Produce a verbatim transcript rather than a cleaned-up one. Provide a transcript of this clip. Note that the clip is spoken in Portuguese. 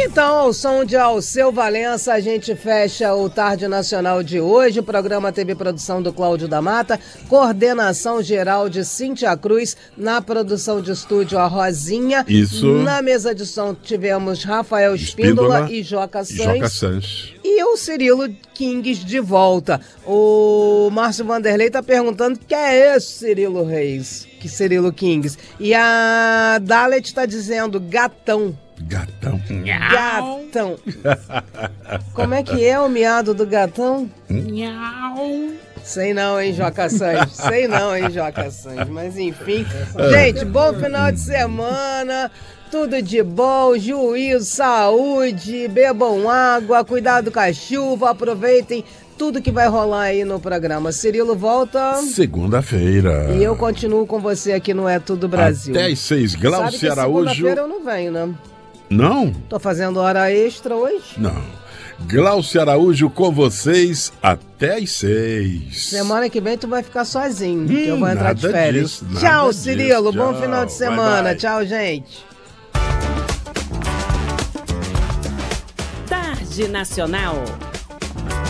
Então, ao som de Alceu Valença, a gente fecha o Tarde Nacional de hoje. O programa teve produção do Cláudio da Mata, coordenação geral de Cíntia Cruz, na produção de estúdio a Rosinha. Isso. Na mesa de som tivemos Rafael Espíndola, Espíndola e Joca Sanz. Joca Sanz. E o Cirilo Kings de volta. O Márcio Vanderlei tá perguntando quem é esse Cirilo Reis, que Cirilo Kings. E a Dalet tá dizendo gatão. Gatão. Gatão. Como é que é o miado do gatão? Nhau. Sei não, hein, Joca Sanz? Sei não, hein, Joca Sanz? Mas enfim. Gente, bom final de semana. Tudo de bom, juízo, saúde, bebam água, cuidado com a chuva, aproveitem tudo que vai rolar aí no programa. Cirilo volta segunda-feira. E eu continuo com você aqui no É Tudo Brasil. Até às seis, Glaucia Araújo. Segunda-feira eu não venho, né? Não? Tô fazendo hora extra hoje. Não. Glaucia Araújo com vocês até às seis. Semana que vem tu vai ficar sozinho, hum, que eu vou entrar de férias. Disso, tchau, disso. Cirilo. Tchau. Bom final de semana. Bye, bye. Tchau, gente. Tarde Nacional.